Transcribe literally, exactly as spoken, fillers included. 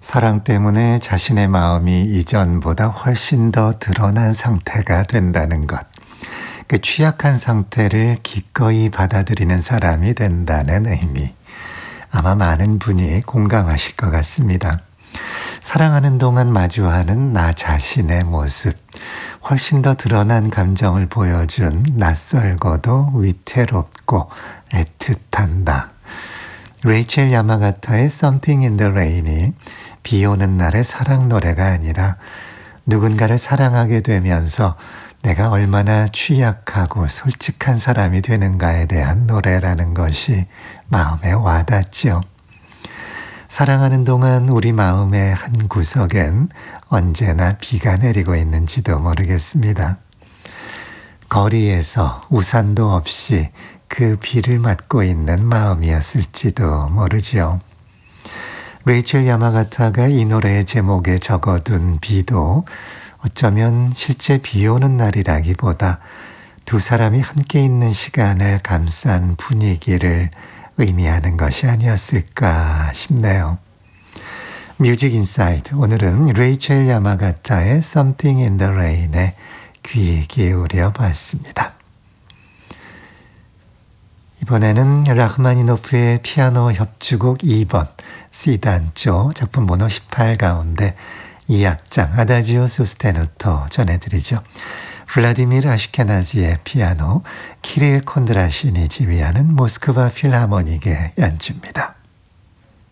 사랑 때문에 자신의 마음이 이전보다 훨씬 더 드러난 상태가 된다는 것. 그 취약한 상태를 기꺼이 받아들이는 사람이 된다는 의미. 아마 많은 분이 공감하실 것 같습니다. 사랑하는 동안 마주하는 나 자신의 모습. 훨씬 더 드러난 감정을 보여준 낯설고도 위태롭고 애틋한다. 레이첼 야마가타의 Something in the Rain이 비 오는 날의 사랑 노래가 아니라 누군가를 사랑하게 되면서 내가 얼마나 취약하고 솔직한 사람이 되는가에 대한 노래라는 것이 마음에 와닿지요. 사랑하는 동안 우리 마음의 한 구석엔 언제나 비가 내리고 있는지도 모르겠습니다. 거리에서 우산도 없이 그 비를 맞고 있는 마음이었을지도 모르지요. 레이첼 야마가타가 이 노래의 제목에 적어둔 비도 어쩌면 실제 비 오는 날이라기보다 두 사람이 함께 있는 시간을 감싼 분위기를 의미하는 것이 아니었을까 싶네요. 뮤직 인사이드, 오늘은 레이첼 야마가타의 Something in the Rain에 귀 기울여 봤습니다. 이번에는 라흐마니노프의 피아노 협주곡 이 번 C단조 작품 번호 십팔 가운데 이 악장 아다지오 소스테누토 전해드리죠. 블라디미르 아슈케나지의 피아노, 키릴 콘드라신이 지휘하는 모스크바 필하모닉의 연주입니다.